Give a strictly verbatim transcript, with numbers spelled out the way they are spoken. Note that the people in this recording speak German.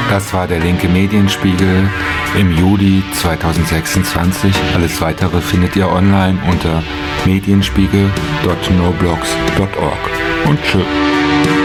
Das war der linke Medienspiegel im Juli zweitausendsechsundzwanzig. Alles weitere findet ihr online unter medienspiegel punkt noblogs punkt org. Und tschö.